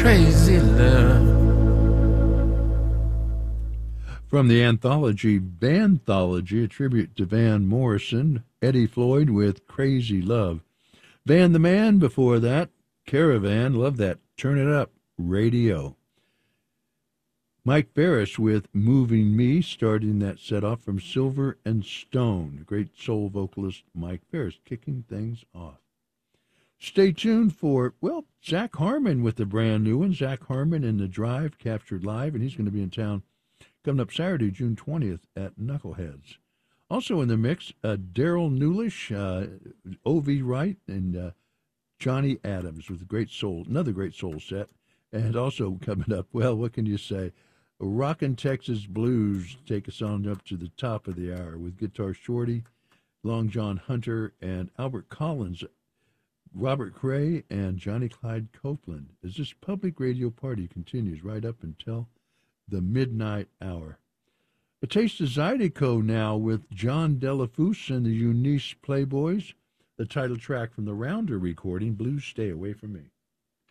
crazy love. From the anthology Vanthology, a tribute to Van Morrison, Eddie Floyd with Crazy Love. Van the Man before that, Caravan, love that. Turn It Up, Radio. Mike Ferris with Moving Me, starting that set off from Silver and Stone. Great soul vocalist Mike Ferris kicking things off. Stay tuned for, well, Zach Harmon with the brand new one. Zach Harmon in The Drive, captured live, and he's going to be in town coming up Saturday, June 20th at Knuckleheads. Also in the mix, Daryl Newlish, O.V. Wright, and Johnny Adams with another great soul set. And also coming up, well, what can you say? Rockin' Texas Blues take us on up to the top of the hour with Guitar Shorty, Long John Hunter, and Albert Collins, Robert Cray, and Johnny Clyde Copeland, as this public radio party continues right up until the midnight hour. A taste of Zydeco now with John Delafousse and the Eunice Playboys, the title track from the Rounder recording, Blues Stay Away From Me.